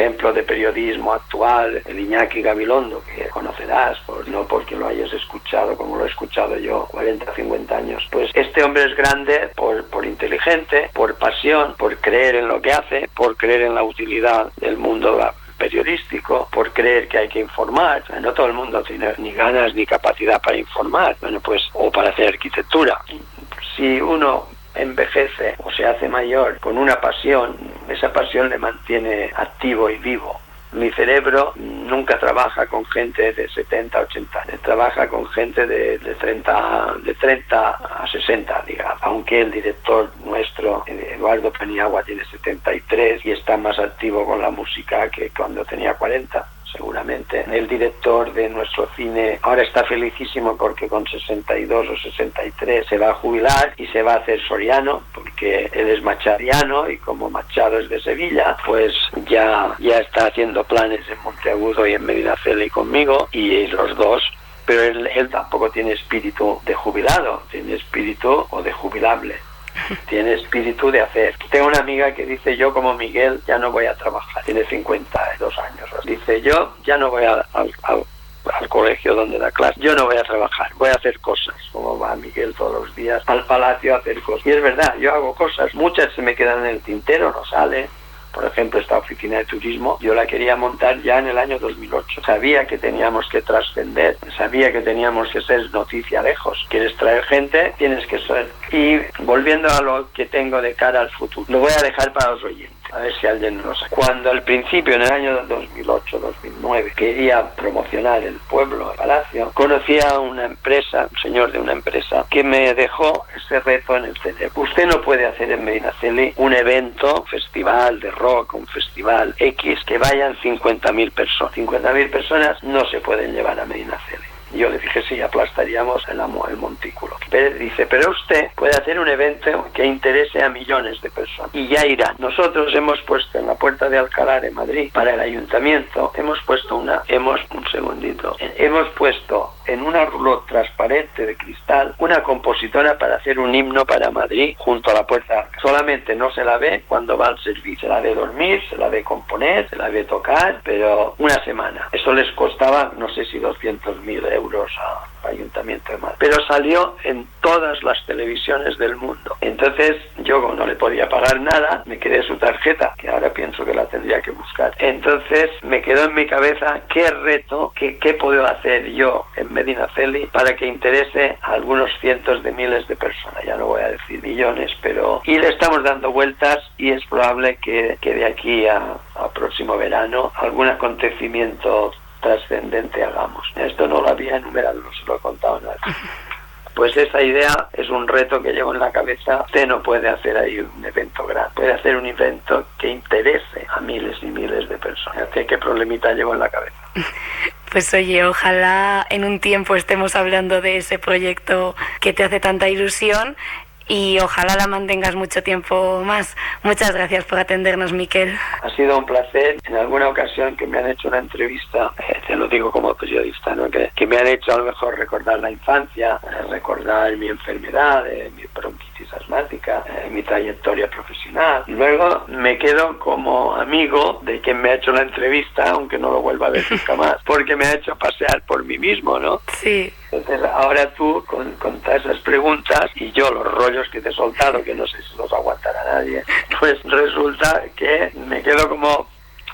ejemplo de periodismo actual, el Iñaki Gabilondo, que conocerás, no porque lo hayas escuchado como lo he escuchado yo 40 o 50 años. Pues este hombre es grande por inteligente, por pasión, por creer en lo que hace, por creer en la utilidad del mundo periodístico, por creer que hay que informar. O sea, no todo el mundo tiene ni ganas ni capacidad para informar, o para hacer arquitectura. Si uno envejece o se hace mayor con una pasión, esa pasión le mantiene activo y vivo. Mi cerebro nunca trabaja con gente de 70, 80 años, trabaja con gente de 30 a 60, digamos. Aunque el director nuestro, Eduardo Peniagua, tiene 73 y está más activo con la música que cuando tenía 40. Seguramente. El director de nuestro cine ahora está felicísimo porque con 62 o 63 se va a jubilar y se va a hacer soriano, porque él es machadiano y como Machado es de Sevilla, pues ya está haciendo planes en Monteagudo y en Medinaceli conmigo, y los dos. Pero él tampoco tiene espíritu de jubilado, tiene espíritu o de jubilable. Tiene espíritu de hacer. Tengo una amiga que dice: yo como Miguel ya no voy a trabajar, tiene 52 años. Dice: yo ya no voy al colegio donde da clase, yo no voy a trabajar, voy a hacer cosas. Como va Miguel todos los días al palacio a hacer cosas. Y es verdad, yo hago cosas, muchas se me quedan en el tintero, no sale. Por ejemplo, esta oficina de turismo, yo la quería montar ya en el año 2008. Sabía que teníamos que trascender, sabía que teníamos que ser noticia lejos. Quieres traer gente, tienes que ser. Y volviendo a lo que tengo de cara al futuro, lo voy a dejar para los oyentes, a ver si alguien no lo sabe. Cuando al principio, en el año 2008, 2009, quería promocionar el pueblo, el palacio, conocí a una empresa, un señor de una empresa, que me dejó ese reto en el cerebro. Usted no puede hacer en Medinaceli un evento, un festival de rock, un festival X, que vayan 50.000 personas. 50.000 personas no se pueden llevar a Medinaceli. Yo le dije: sí, aplastaríamos el montículo. Pero dice: pero usted puede hacer un evento que interese a millones de personas y ya irán. Nosotros hemos puesto en la Puerta de Alcalá de Madrid, para el ayuntamiento, hemos puesto en una roulotte transparente de cristal una compositora para hacer un himno para Madrid junto a la puerta. Solamente no se la ve cuando va al servicio. Se la ve dormir, se la ve componer, se la ve tocar, pero una semana. Eso les costaba, no sé si 200.000 euros al Ayuntamiento de Madrid. Pero salió en todas las televisiones del mundo. Entonces yo, como no le podía pagar nada, me quedé su tarjeta, que ahora pienso que la tendría que buscar. Entonces me quedó en mi cabeza qué reto, qué puedo hacer yo en Medinaceli para que interese a algunos cientos de miles de personas. Ya no voy a decir millones, pero... Y le estamos dando vueltas y es probable que de aquí a próximo verano algún acontecimiento trascendente hagamos. Esto no lo había enumerado, no se lo he contado a nadie. Pues esa idea es un reto que llevo en la cabeza. Usted no puede hacer ahí un evento grande, puede hacer un evento que interese a miles y miles de personas. ¿Qué problemita llevo en la cabeza? Pues oye, ojalá en un tiempo estemos hablando de ese proyecto que te hace tanta ilusión y ojalá la mantengas mucho tiempo más. Muchas gracias por atendernos, Miquel. Ha sido un placer. En alguna ocasión que me han hecho una entrevista, te lo digo como periodista, ¿no? que me han hecho a lo mejor recordar la infancia, recordar mi enfermedad, mi bronquitis asmática, mi trayectoria profesional. Luego me quedo como amigo de quien me ha hecho la entrevista, aunque no lo vuelva a ver nunca más, porque me ha hecho pasear por mí mismo, ¿no? Sí. Entonces ahora tú, con todas esas preguntas y yo los rollos que te he soltado, que no sé si los aguantará nadie, pues resulta que me quedo como...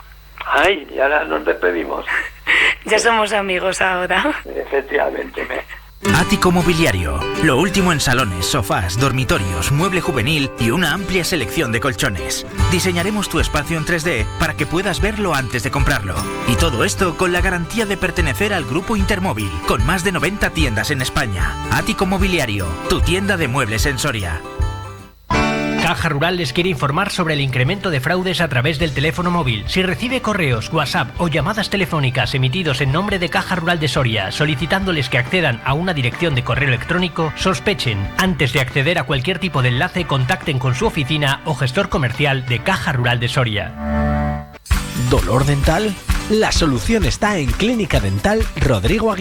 ¡Ay! Y ahora nos despedimos. Ya somos amigos ahora. Efectivamente, Ático Mobiliario. Lo último en salones, sofás, dormitorios, mueble juvenil y una amplia selección de colchones. Diseñaremos tu espacio en 3D para que puedas verlo antes de comprarlo. Y todo esto con la garantía de pertenecer al Grupo Intermóvil, con más de 90 tiendas en España. Ático Mobiliario, tu tienda de muebles en Soria. Caja Rural les quiere informar sobre el incremento de fraudes a través del teléfono móvil. Si recibe correos, WhatsApp o llamadas telefónicas emitidos en nombre de Caja Rural de Soria solicitándoles que accedan a una dirección de correo electrónico, sospechen. Antes de acceder a cualquier tipo de enlace, contacten con su oficina o gestor comercial de Caja Rural de Soria. ¿Dolor dental? La solución está en Clínica Dental Rodrigo Aguilar.